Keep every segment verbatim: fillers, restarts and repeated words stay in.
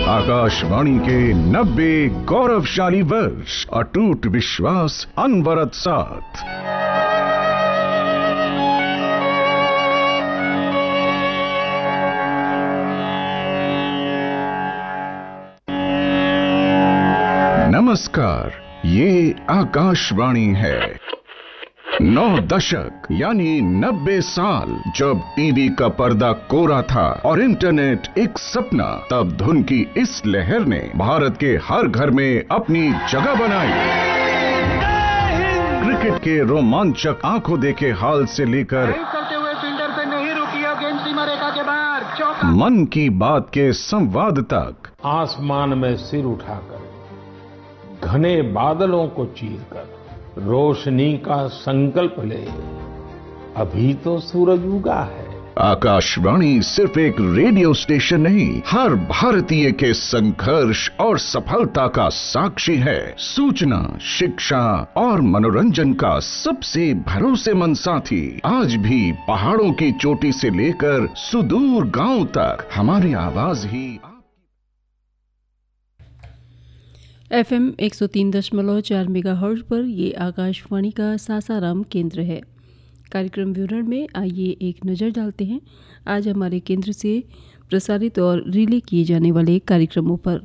आकाशवाणी के नब्बे गौरवशाली वर्ष, अटूट विश्वास, अनवरत साथ। नमस्कार, ये आकाशवाणी है। नौ दशक यानी नब्बे साल जब टीवी का पर्दा कोरा था और इंटरनेट एक सपना, तब धुन की इस लहर ने भारत के हर घर में अपनी जगह बनाई। क्रिकेट के रोमांचक आंखों देखे हाल से लेकर करते हुए फील्डर पे नहीं रुकी और गेंद सीमा रेखा के बाहर, चौका। मन की बात के संवाद तक, आसमान में सिर उठाकर, घने बादलों को चीरकर रोशनी का संकल्प ले, अभी तो सूरज उगा है। आकाशवाणी सिर्फ एक रेडियो स्टेशन नहीं, हर भारतीय के संघर्ष और सफलता का साक्षी है। सूचना, शिक्षा और मनोरंजन का सबसे भरोसेमंद साथी, आज भी पहाड़ों की चोटी से लेकर सुदूर गांव तक हमारी आवाज ही। एफ एम एक सौ तीन दशमलव चार मेगाहर्ट्ज पर ये आकाशवाणी का सासाराम केंद्र है। कार्यक्रम विवरण में आइए एक नज़र डालते हैं आज हमारे केंद्र से प्रसारित और रिले किए जाने वाले कार्यक्रमों पर।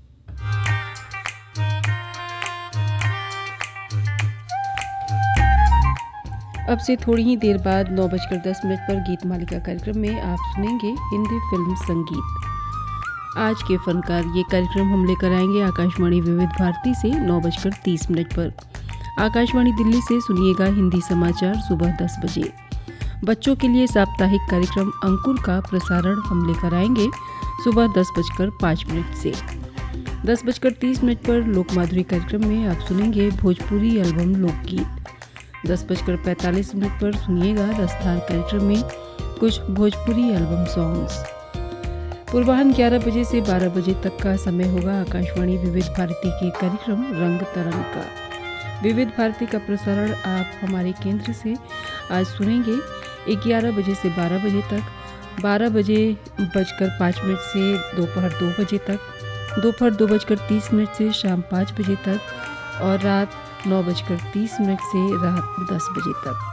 अब से थोड़ी ही देर बाद नौ बजकर दस मिनट पर गीत मालिका कार्यक्रम में आप सुनेंगे हिंदी फिल्म संगीत। आज के फनकार ये कार्यक्रम हम लेकर आएंगे आकाशवाणी विविध भारती से नौ बजकर तीस मिनट पर। आकाशवाणी दिल्ली से सुनिएगा हिंदी समाचार सुबह दस बजे। बच्चों के लिए साप्ताहिक कार्यक्रम अंकुर का प्रसारण हम लेकर आएंगे सुबह दस बजकर पाँच मिनट से। दस बजकर तीस मिनट पर लोकमाधुरी कार्यक्रम में आप सुनेंगे भोजपुरी एल्बम लोकगीत। दस बजकर पैंतालीस मिनट पर सुनिएगा रसधार कार्यक्रम में कुछ भोजपुरी एल्बम सॉन्ग्स। पूर्वाह्न ग्यारह बजे से बारह बजे तक का समय होगा आकाशवाणी विविध भारती के कार्यक्रम रंग तरंग का। विविध भारती का प्रसारण आप हमारे केंद्र से आज सुनेंगे ग्यारह बजे से बारह बजे तक, बारह बजे बजकर पाँच मिनट से दोपहर दो बजे तक, दोपहर दो बजकर तीस मिनट से शाम पाँच बजे तक और रात नौ बजकर तीस मिनट से रात दस बजे तक।